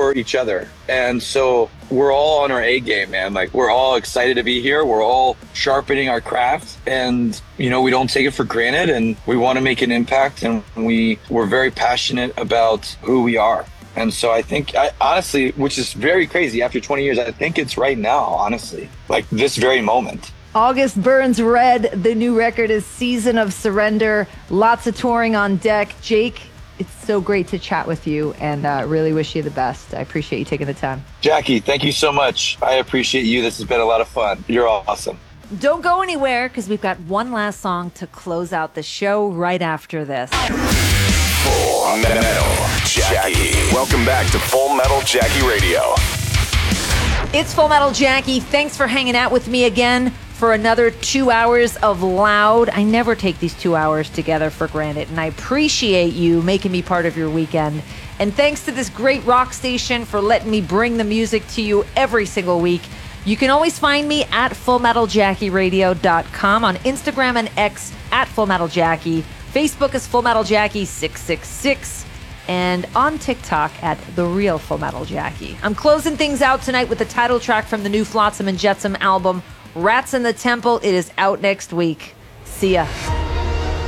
for each other. And so we're all on our A game, man. Like, we're all excited to be here. We're all sharpening our craft, and, you know, we don't take it for granted, and we want to make an impact, and we're very passionate about who we are. And so I think, honestly, which is very crazy, after 20 years, I think it's right now, honestly, like this very moment. August Burns Red. The new record is Season of Surrender. Lots of touring on deck. Jake, it's so great to chat with you, and really wish you the best. I appreciate you taking the time. Jackie, thank you so much. I appreciate you. This has been a lot of fun. You're awesome. Don't go anywhere, because we've got one last song to close out the show right after this. Full Metal Jackie. Welcome back to Full Metal Jackie Radio. It's Full Metal Jackie. Thanks for hanging out with me again for another 2 hours of loud. I never take these 2 hours together for granted, and I appreciate you making me part of your weekend. And thanks to this great rock station for letting me bring the music to you every single week. You can always find me at fullmetaljackieradio.com, on Instagram and X at Full Metal Jackie. Facebook is Full Metal Jackie 666, and on TikTok at The Real Full Metal Jackie. I'm closing things out tonight with the title track from the new Flotsam and Jetsam album, Rats in the Temple. It is out next week. See ya.